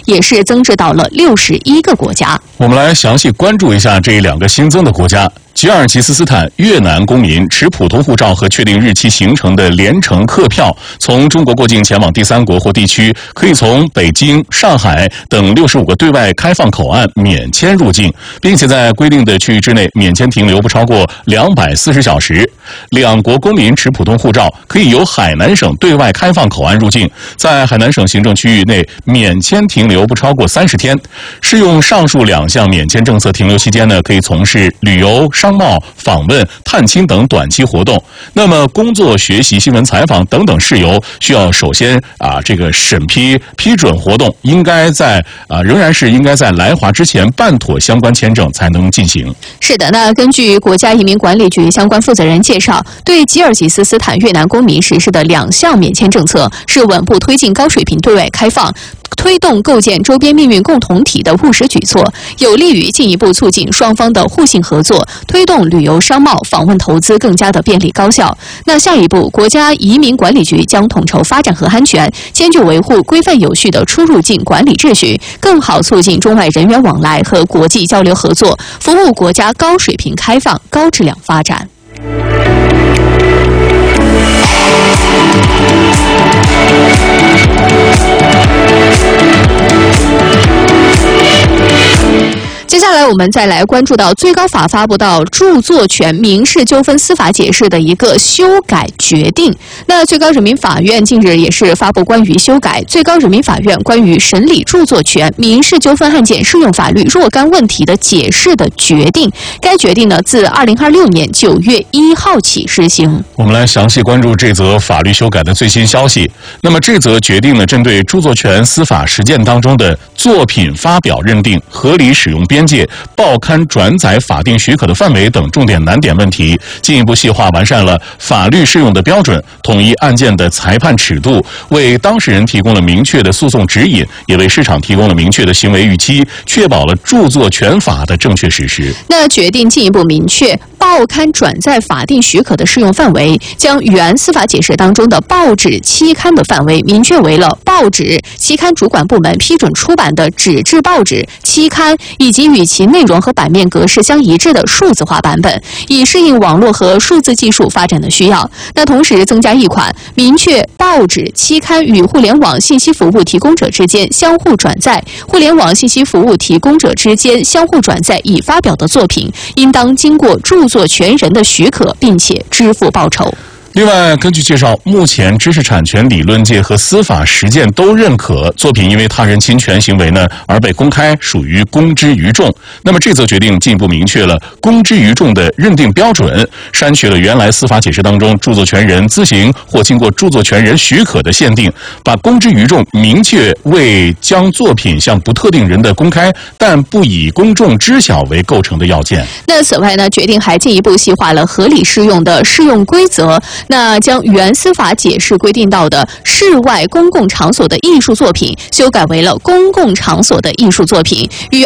也是增至到了61个国家。 我们来详细关注一下这2个新增的国家。吉尔吉斯斯坦越南公民持普通护照和确定日期行程的联程客票，从中国过境前往第三国或地区，可以从北京、上海等65个对外开放口岸免签入境，并且在规定的区域之内免签停留不超过240小时。2国公民持普通护照可以由海南省对外开放口岸入境，在海南省行政区域内免签停留不超过30天。适用上述2项免签政策停留期间呢，可以从事旅游、商贸、访问、探亲等短期活动。那么工作、学习、新闻采访等等事由，需要首先这个审批批准活动，仍然是应该在来华之前办妥相关签证才能进行。 是的，那根据国家移民管理局相关负责人介绍，对吉尔吉斯斯坦越南公民实施的2项免签政策，是稳步推进高水平对外开放，推动构建周边命运共同体的务实举措，有利于进一步促进双方的互信合作，推动旅游、商贸、访问投资更加的便利高效。那下一步，国家移民管理局将统筹发展和安全，坚决维护规范有序的出入境管理秩序，更好促进中外人员往来和国际交流合作，服务国家高水平开放、高质量发展。接下来我们再来关注到最高法发布到著作权民事纠纷司法解释的一个修改决定。那最高人民法院近日也是发布关于修改最高人民法院关于审理著作权民事纠纷案件适用法律若干问题的解释的决定。该决定呢，自2026年9月1号起施行。 我们来详细关注这则法律修改的最新消息。那么这则决定呢，针对著作权司法实践当中的作品发表认定、合理使用边界、报刊转载法定许可的范围等重点难点问题，进一步细化完善了法律适用的标准，统一案件的裁判尺度，为当事人提供了明确的诉讼指引，也为市场提供了明确的行为预期，确保了著作权法的正确实施。 那决定进一步明确报刊转载法定许可的适用范围，将原司法解释当中的报纸期刊的范围明确为了报纸期刊主管部门批准出版的纸质报纸期刊以及与其内容和版面格式相一致的数字化版本，以适应网络和数字技术发展的需要。那同时增加一款，明确报纸期刊与互联网信息服务提供者之间相互转载，互联网信息服务提供者之间相互转载已发表的作品，应当经过著作权人的许可，并且支付报酬。 另外，根据介绍，目前知识产权理论界和司法实践都认可，作品因为他人侵权行为呢而被公开，属于公之于众。那么这则决定进一步明确了公之于众的认定标准，删去了原来司法解释当中著作权人自行或经过著作权人许可的限定，把公之于众明确为将作品向不特定人的公开，但不以公众知晓为构成的要件。 那此外呢，决定还进一步细化了合理适用的适用规则。那将原司法解释规定到的室外公共场所的艺术作品修改为了公共场所的艺术作品，与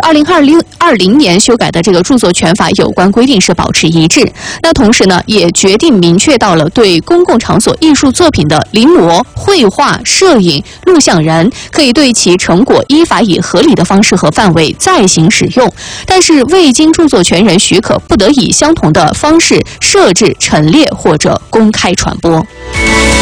2020年修改的这个著作权法有关规定是保持一致。那同时呢，也决定明确到了对公共场所艺术作品的临摹、绘画、摄影、录像人可以对其成果依法以合理的方式和范围再行使用，但是未经著作权人许可，不得以相同的方式设置、陈列或者公开传播。